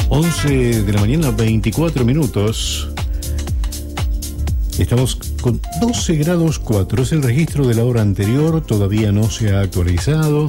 11 de la mañana, 24 minutos. Estamos con 12 grados 4. Es el registro de la hora anterior. Todavía no se ha actualizado.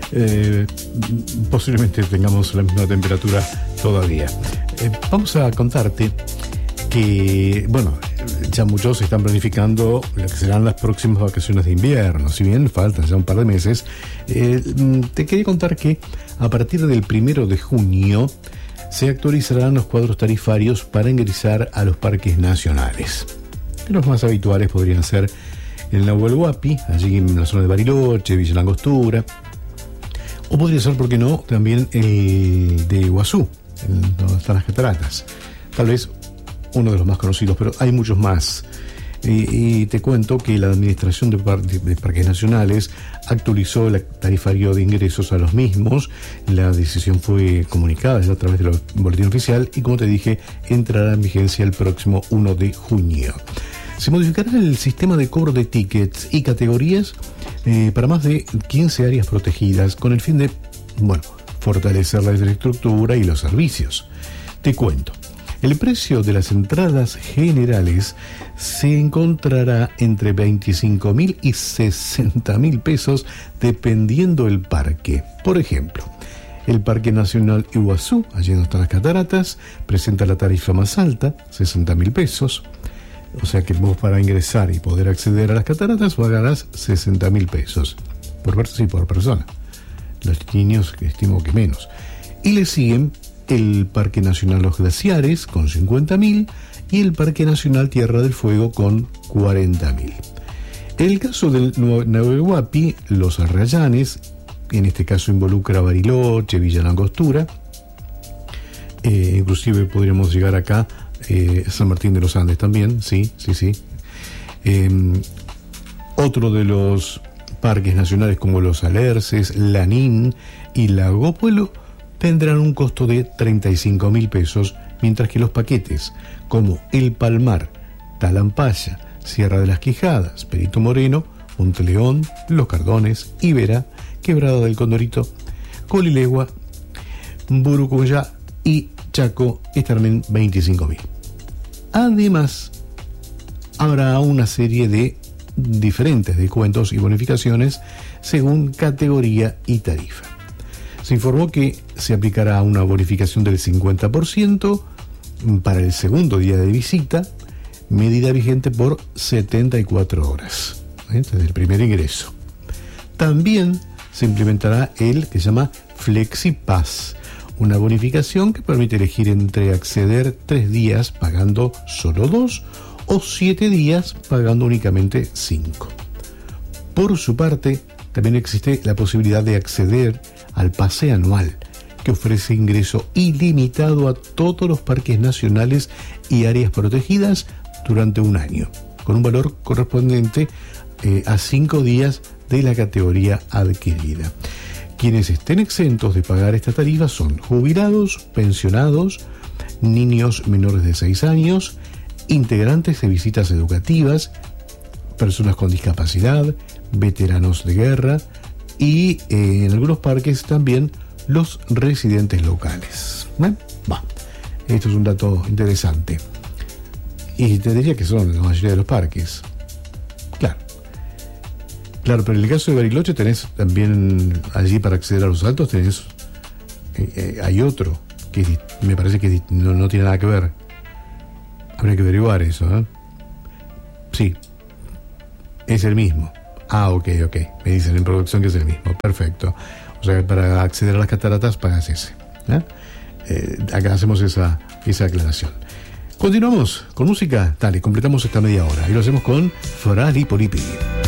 Posiblemente tengamos la misma temperatura todavía. Vamos a contarte que, bueno, ya muchos están planificando lo que serán las próximas vacaciones de invierno. Si bien faltan ya un par de meses, te quería contar que a partir del 1 de junio se actualizarán los cuadros tarifarios para ingresar a los parques nacionales. Los más habituales podrían ser el Nahuel Huapi, allí en la zona de Bariloche, Villa Langostura, o podría ser, ¿por qué no?, también el de Iguazú, donde están las cataratas. Tal vez uno de los más conocidos, pero hay muchos más. Y te cuento que la Administración de Parques Nacionales actualizó el tarifario de ingresos a los mismos. La decisión fue comunicada ya a través del boletín oficial y, como te dije, entrará en vigencia el próximo 1 de junio. Se modificará el sistema de cobro de tickets y categorías para más de 15 áreas protegidas con el fin de, fortalecer la infraestructura y los servicios. Te cuento. El precio de las entradas generales se encontrará entre 25.000 y 60.000 pesos dependiendo del parque. Por ejemplo, el Parque Nacional Iguazú, allí donde están las cataratas, presenta la tarifa más alta, 60.000 pesos. O sea que vos, para ingresar y poder acceder a las cataratas, pagarás 60.000 pesos por persona. Los niños, estimo que menos. Y le siguen el Parque Nacional Los Glaciares con 50.000 y el Parque Nacional Tierra del Fuego con 40.000. En el caso del Nahuel Huapi, Los Arrayanes, en este caso involucra Bariloche, Villa Langostura, inclusive podríamos llegar acá, San Martín de los Andes también, sí. Otro de los parques nacionales como Los Alerces, Lanín y Lago Puelo tendrán un costo de 35.000 pesos, mientras que los paquetes como El Palmar, Talampaya, Sierra de las Quijadas, Perito Moreno, Monteleón, Los Cardones, Ibera, Quebrada del Condorito, Colilegua, Burucuyá y Chaco estarán en 25.000. Además, habrá una serie de diferentes descuentos y bonificaciones según categoría y tarifa. Se informó que se aplicará una bonificación del 50% para el segundo día de visita, medida vigente por 74 horas, desde el primer ingreso. También se implementará el que se llama FlexiPass, una bonificación que permite elegir entre acceder 3 días pagando solo 2 o 7 días pagando únicamente 5. Por su parte, también existe la posibilidad de acceder al pase anual, que ofrece ingreso ilimitado a todos los parques nacionales y áreas protegidas durante un año, con un valor correspondiente a 5 días de la categoría adquirida. Quienes estén exentos de pagar esta tarifa son jubilados, pensionados, niños menores de 6 años, integrantes de visitas educativas, personas con discapacidad, veteranos de guerra y en algunos parques también los residentes locales. Esto es un dato interesante. Y te diría que son la mayoría de los parques. Claro, pero en el caso de Bariloche tenés también, allí para acceder a los altos tenés, hay otro que me parece que no tiene nada que ver. Habría que averiguar eso, ¿eh? Sí, es el mismo. Ok. Me dicen en producción que es el mismo. Perfecto. O sea, para acceder a las cataratas pagas ese. Acá hacemos esa aclaración. Continuamos con música. Dale, completamos esta media hora. Y lo hacemos con Forali Polipi.